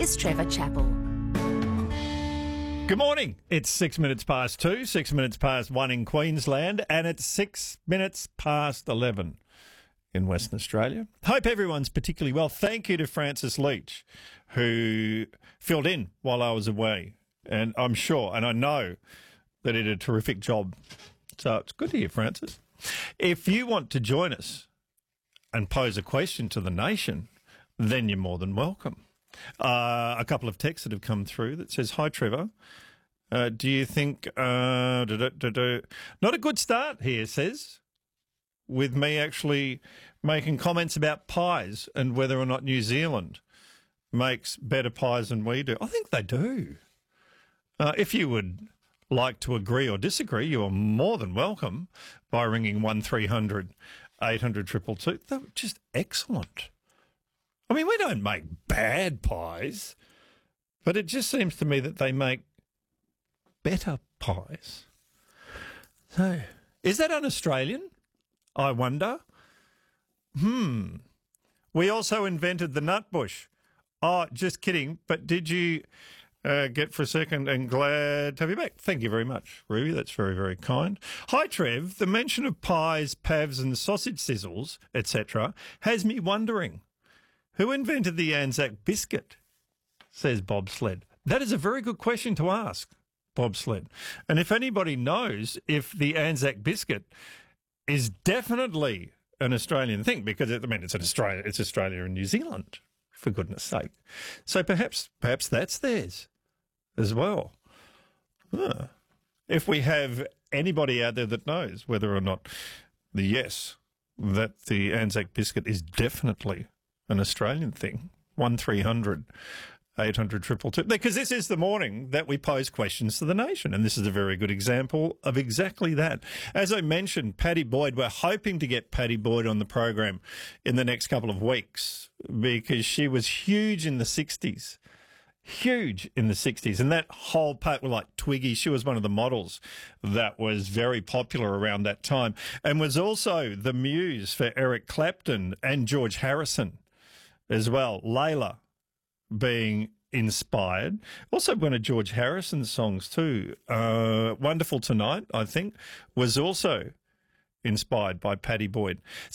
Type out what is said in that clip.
is Trevor Chappell. Good morning. It's 6 minutes past 2, 6 minutes past 1 in Queensland, and it's 6 minutes past 11 in Western Australia. Hope everyone's particularly well. Thank you to Francis Leach, who filled in while I was away. And I'm sure, and I know, that he did a terrific job. So it's good to hear, Francis. If you want to join us and pose a question to the nation, then you're more than welcome. A couple of texts that have come through that says, "Hi, Trevor. Do you think not a good start here?" Says, with me actually making comments about pies and whether or not New Zealand makes better pies than we do. I think they do. If you would like to agree or disagree, you are more than welcome by ringing 1300 800 222. They're just excellent. I mean, we don't make bad pies, but it just seems to me that they make better pies. So, is that un-Australian? I wonder. We also invented the nut bush. Oh, just kidding. But did you get for a second and glad to have you back? Thank you very much, Ruby. That's very, very kind. Hi, Trev. The mention of pies, pavs and sausage sizzles, etc. has me wondering, who invented the Anzac biscuit? Says Bobsled. That is a very good question to ask, Bobsled. And if anybody knows if the Anzac biscuit is definitely an Australian thing, because it's Australia and New Zealand, for goodness sake. So perhaps that's theirs as well. If we have anybody out there that knows whether or not that the Anzac biscuit is definitely an Australian thing, 1300 800 222. Because this is the morning that we pose questions to the nation, and this is a very good example of exactly that. As I mentioned, Paddy Boyd, we're hoping to get Paddy Boyd on the program in the next couple of weeks because she was huge in the 60s. Huge in the 60s. And that whole part, like Twiggy, she was one of the models that was very popular around that time and was also the muse for Eric Clapton and George Harrison as well. Layla being inspired. Also one of George Harrison's songs too, Wonderful Tonight, I think, was also inspired by Paddy Boyd.